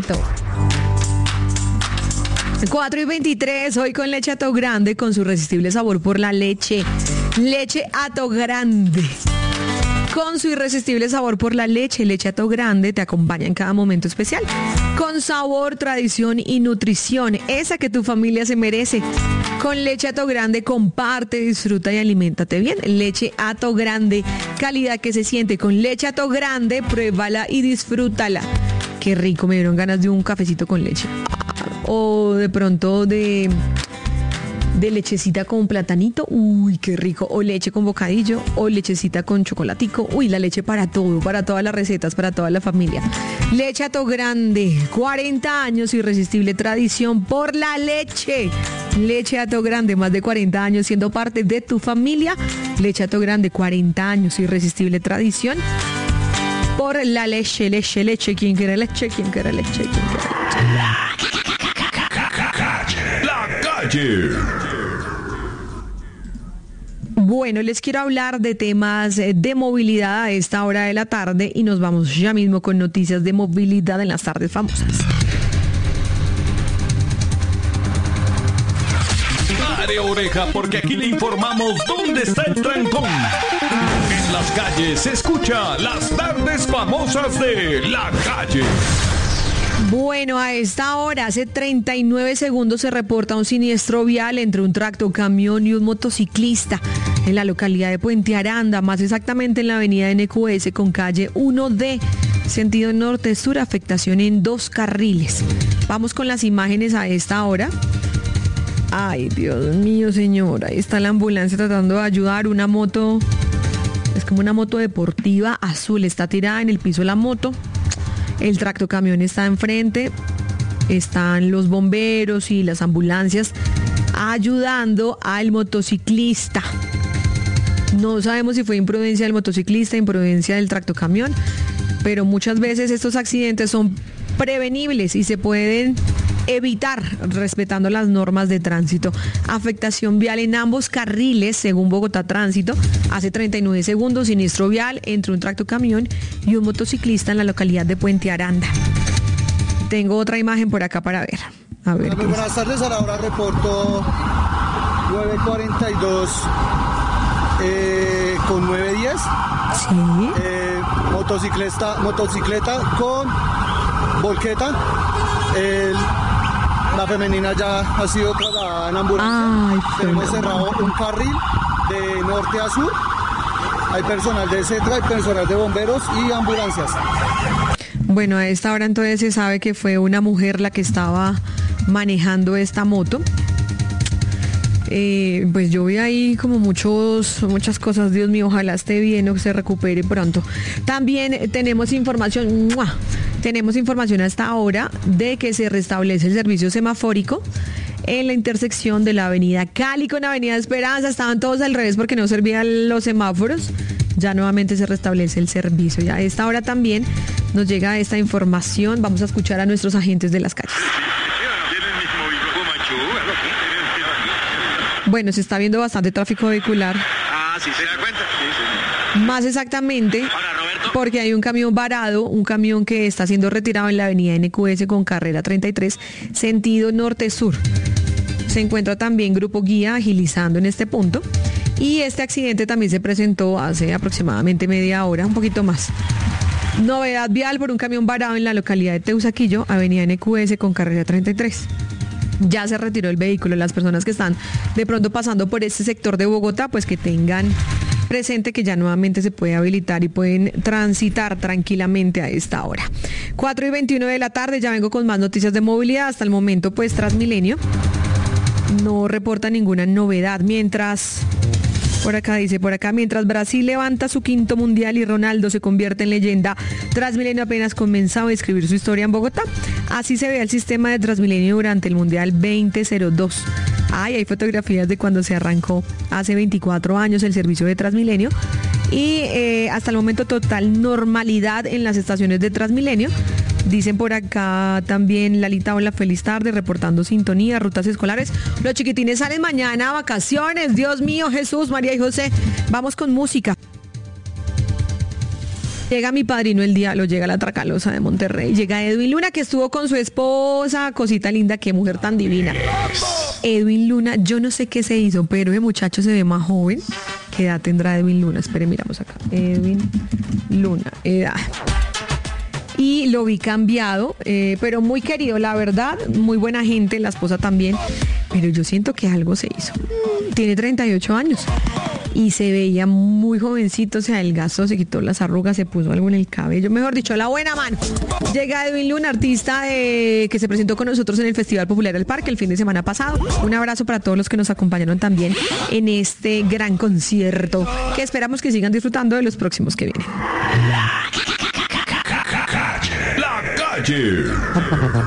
Ato. 4:23, hoy con leche Ato Grande, con su irresistible sabor por la leche. Leche Ato Grande. Con su irresistible sabor por la leche, leche Ato Grande te acompaña en cada momento especial. Con sabor, tradición y nutrición, esa que tu familia se merece. Con leche Ato Grande, comparte, disfruta y aliméntate bien. Leche Ato Grande, calidad que se siente. Con leche Ato Grande, pruébala y disfrútala. Qué rico, me dieron ganas de un cafecito con leche. O de pronto de lechecita con platanito, uy, qué rico, o leche con bocadillo, o lechecita con chocolatico, uy, la leche para todo, para todas las recetas, para toda la familia. Leche Ato Grande, 40 años, irresistible tradición por la leche. Leche Ato Grande, más de 40 años siendo parte de tu familia. Leche Ato Grande, 40 años, irresistible tradición por la leche, leche, leche, ¿quién quiere leche? ¿Quién quiere leche? ¿Quién quiere leche? La calle. Bueno, les quiero hablar de temas de movilidad a esta hora de la tarde y nos vamos ya mismo con noticias de movilidad en las tardes famosas. Pare oreja porque aquí le informamos dónde está el trancón. En las calles se escucha las tardes famosas de la calle. Bueno, a esta hora, hace 39 segundos se reporta un siniestro vial entre un tractocamión y un motociclista en la localidad de Puente Aranda, más exactamente en la avenida NQS con calle 1D, sentido norte-sur, afectación en 2 carriles. Vamos con las imágenes a esta hora. Ay, Dios mío, señora, ahí está la ambulancia tratando de ayudar, una moto, es como una moto deportiva azul, está tirada en el piso la moto. El tractocamión está enfrente, están los bomberos y las ambulancias ayudando al motociclista. No sabemos si fue imprudencia del motociclista, imprudencia del tractocamión, pero muchas veces estos accidentes son prevenibles y se pueden evitar respetando las normas de tránsito. Afectación vial en ambos carriles, según Bogotá Tránsito. Hace 39 segundos, siniestro vial entre un tractocamión y un motociclista en la localidad de Puente Aranda. Tengo otra imagen por acá para ver. A ver. Muy buenas tardes, a la hora reporto 9:42 con 9:10. Sí. Motocicleta con volqueta. La femenina ya ha sido trasladada en ambulancia. Ay, tenemos cerrado un carril de norte a sur. Hay personal de CETRA, hay personal de bomberos y ambulancias. Bueno, a esta hora entonces se sabe que fue una mujer la que estaba manejando esta moto. Pues yo vi ahí como muchas cosas, Dios mío, ojalá esté bien o que se recupere pronto. También tenemos información, hasta ahora de que se restablece el servicio semafórico en la intersección de la avenida Cali con avenida Esperanza. Estaban todos al revés porque no servían los semáforos. Ya nuevamente se restablece el servicio. Ya a esta hora también nos llega esta información. Vamos a escuchar a nuestros agentes de las calles. Bueno, se está viendo bastante tráfico vehicular. Ah, sí, se da cuenta. Sí. Más exactamente, porque hay un camión varado, un camión que está siendo retirado en la avenida NQS con carrera 33, sentido norte-sur. Se encuentra también Grupo Guía agilizando en este punto. Y este accidente también se presentó hace aproximadamente media hora, un poquito más. Novedad vial por un camión varado en la localidad de Teusaquillo, avenida NQS con carrera 33. Ya se retiró el vehículo. Las personas que están de pronto pasando por este sector de Bogotá, pues que tengan presente que ya nuevamente se puede habilitar y pueden transitar tranquilamente a esta hora. 4:21 de la tarde, ya vengo con más noticias de movilidad. Hasta el momento, pues Transmilenio no reporta ninguna novedad. Mientras Brasil levanta su 5º mundial y Ronaldo se convierte en leyenda, Transmilenio apenas comenzaba a escribir su historia en Bogotá. Así se ve el sistema de Transmilenio durante el Mundial 2002. Hay fotografías de cuando se arrancó hace 24 años el servicio de Transmilenio y hasta el momento total normalidad en las estaciones de Transmilenio. Dicen por acá también Lalita, hola, feliz tarde, reportando sintonía, rutas escolares. Los chiquitines salen mañana a vacaciones. Dios mío, Jesús, María y José. Vamos con música. Llega mi padrino el diablo, llega la Tracalosa de Monterrey, llega Edwin Luna, que estuvo con su esposa, cosita linda, qué mujer tan divina. Edwin Luna, yo no sé qué se hizo, pero el muchacho se ve más joven. ¿Qué edad tendrá Edwin Luna? Esperen, miramos acá. Edwin Luna, edad. Y lo vi cambiado, pero muy querido, la verdad, muy buena gente, la esposa también, pero yo siento que algo se hizo. Tiene 38 años y se veía muy jovencito, se adelgazó, se quitó las arrugas, se puso algo en el cabello, mejor dicho, la buena mano. Llega Edwin Luna, artista que se presentó con nosotros en el Festival Popular del Parque el fin de semana pasado. Un abrazo para todos los que nos acompañaron también en este gran concierto, que esperamos que sigan disfrutando de los próximos que vienen. La calle.